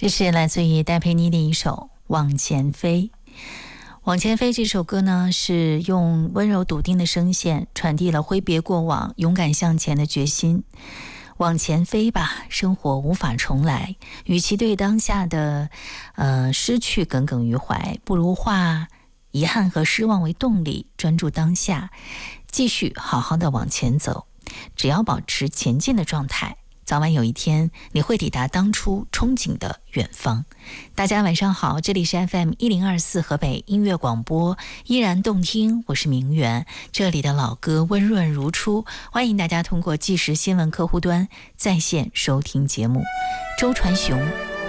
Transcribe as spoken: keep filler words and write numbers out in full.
这是来自于戴佩妮的一首《往前飞》。往前飞这首歌呢，是用温柔笃定的声线传递了挥别过往、勇敢向前的决心。往前飞吧，生活无法重来。与其对当下的呃失去耿耿于怀，不如化遗憾和失望为动力，专注当下，继续好好的往前走。只要保持前进的状态，早晚有一天你会抵达当初憧憬的远方。大家晚上好，这里是 F M 一零二四河北音乐广播，依然动听，我是明媛。这里的老歌温润如初，欢迎大家通过即时新闻客户端在线收听节目。周传雄